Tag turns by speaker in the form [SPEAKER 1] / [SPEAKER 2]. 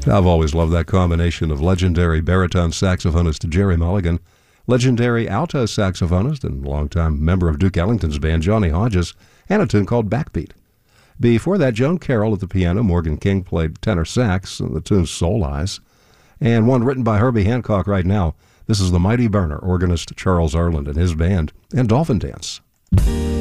[SPEAKER 1] I've always loved that combination of legendary baritone saxophonist Jerry Mulligan, legendary alto saxophonist and longtime member of Duke Ellington's band Johnny Hodges, and a tune called Backbeat. Before that, Joan Carroll at the piano, Morgan King played tenor sax, and the tune's Soul Eyes, and one written by Herbie Hancock right now. This is the Mighty Burner organist Charles Arland and his band, and Dolphin Dance.